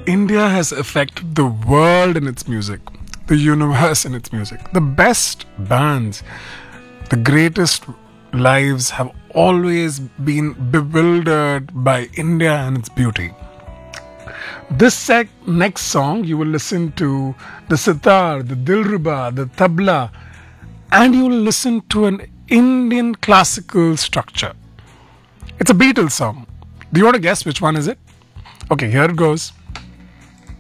India has affected the world in its music, the universe in its music. The best bands, the greatest lives have always been bewildered by India and its beauty. Next song, you will listen to the sitar, the dilruba, the tabla, and you will listen to an Indian classical structure. It's a Beatles song. Do you want to guess which one is it? Okay, here it goes.